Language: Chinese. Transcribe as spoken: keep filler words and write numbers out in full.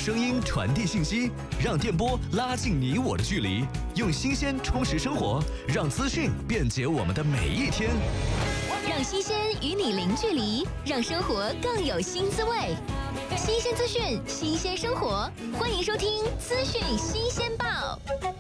声音传递信息，让电波拉近你我的距离，用新鲜充实生活，让资讯便捷我们的每一天。 让新鲜与你零距离，让生活更有新滋味。新鲜资讯，新鲜生活，欢迎收听《资讯新鲜报》。